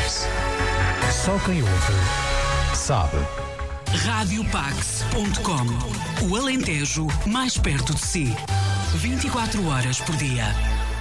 Pax. Só quem ouve sabe. Radiopax.com. O Alentejo mais perto de si. 24 horas por dia.